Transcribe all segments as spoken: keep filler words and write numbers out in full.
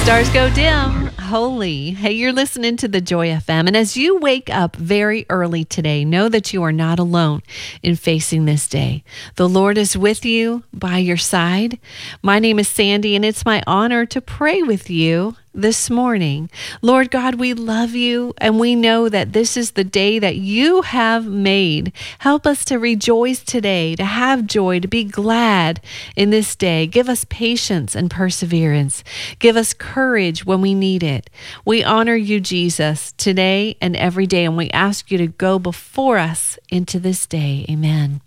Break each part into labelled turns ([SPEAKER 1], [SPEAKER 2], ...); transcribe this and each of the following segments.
[SPEAKER 1] Stars go dim. Holy. Hey, you're listening to the Joy F M. And as you wake up very early today, know that you are not alone in facing this day. The Lord is with you, by your side. My name is Sandy, and it's my honor to pray with you this morning. Lord God, we love you, and we know that this is the day that you have made. Help us to rejoice today, to have joy, to be glad in this day. Give us patience and perseverance. Give us courage when we need it. We honor you, Jesus, today and every day, and we ask you to go before us into this day. Amen.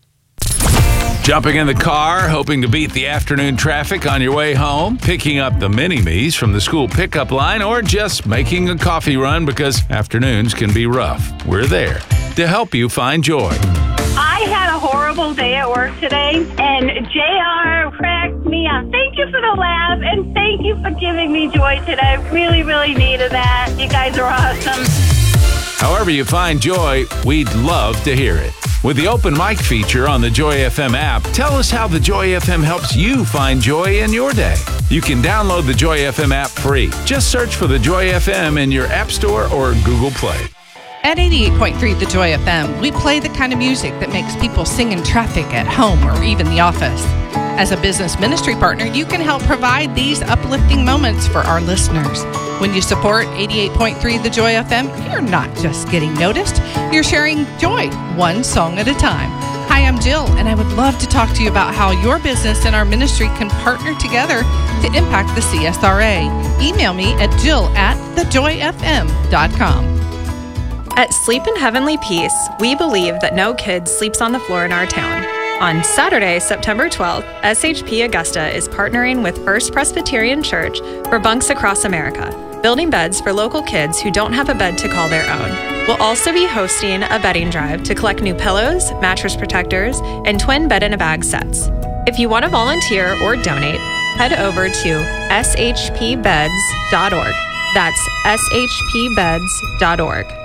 [SPEAKER 2] Jumping in the car, hoping to beat the afternoon traffic on your way home, picking up the mini-me's from the school pickup line, or just making a coffee run because afternoons can be rough. We're there to help you find joy.
[SPEAKER 3] I had a horrible day at work today, and J R cracked me up. Thank you for the laugh, and thank you for giving me joy today. I really, really needed that. You guys are awesome.
[SPEAKER 2] However you find joy, we'd love to hear it. With the open mic feature on the Joy F M app, tell us how the Joy F M helps you find joy in your day. You can download the Joy F M app free. Just search for the Joy F M in your App Store or Google Play.
[SPEAKER 4] At eighty-eight point three The Joy F M, we play the kind of music that makes people sing in traffic, at home, or even the office. As a business ministry partner, you can help provide these uplifting moments for our listeners. When you support eighty-eight point three The Joy F M, you're not just getting noticed, you're sharing joy, one song at a time. Hi, I'm Jill, and I would love to talk to you about how your business and our ministry can partner together to impact the C S R A. Email me at jill at the joy f m dot com.
[SPEAKER 5] At Sleep in Heavenly Peace, we believe that no kid sleeps on the floor in our town. On Saturday, September twelfth, S H P Augusta is partnering with First Presbyterian Church for Bunks Across America, building beds for local kids who don't have a bed to call their own. We'll also be hosting a bedding drive to collect new pillows, mattress protectors, and twin bed-in-a-bag sets. If you want to volunteer or donate, head over to s h p beds dot org. That's s h p beds dot org.